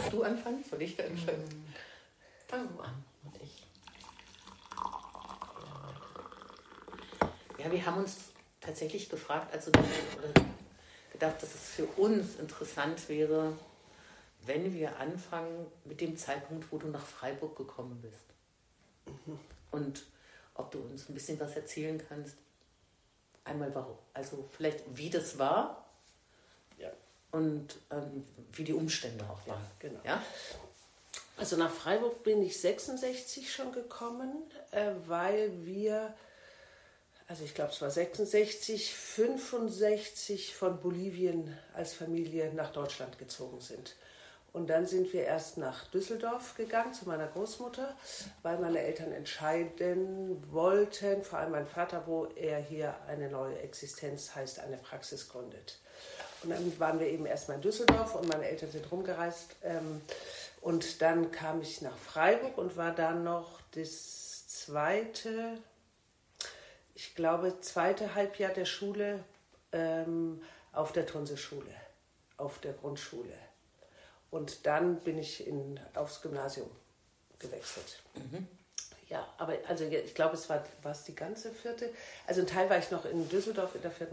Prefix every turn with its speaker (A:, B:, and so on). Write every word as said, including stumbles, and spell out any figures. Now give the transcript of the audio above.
A: Willst du anfangen? Soll ich anfangen? Fang du an und ich. Ja, wir haben uns tatsächlich gefragt, also gedacht, dass es für uns interessant wäre, wenn wir anfangen mit dem Zeitpunkt, wo du nach Freiburg gekommen bist. Mhm. Und ob du uns ein bisschen was erzählen kannst. Einmal warum, also vielleicht wie das war,
B: ja,
A: und ähm, wie die Umstände auch waren.
B: Ja, genau.
A: Ja?
B: Also nach Freiburg bin ich sechsundsechzig schon gekommen, äh, weil wir, also ich glaube es war sechsundsechzig, fünfundsechzig von Bolivien als Familie nach Deutschland gezogen sind. Und dann sind wir erst nach Düsseldorf gegangen zu meiner Großmutter, weil meine Eltern entscheiden wollten, vor allem mein Vater, wo er hier eine neue Existenz, heißt eine Praxis gründet. Und dann waren wir eben erstmal in Düsseldorf und meine Eltern sind rumgereist. Ähm, und dann kam ich nach Freiburg und war dann noch das zweite, ich glaube, zweite Halbjahr der Schule ähm, auf der Tunse-Schule, auf der Grundschule. Und dann bin ich in, aufs Gymnasium gewechselt.
A: Mhm.
B: Ja, aber also ich glaube, es war, war es die ganze vierte. Also ein Teil war ich noch in Düsseldorf in der vierten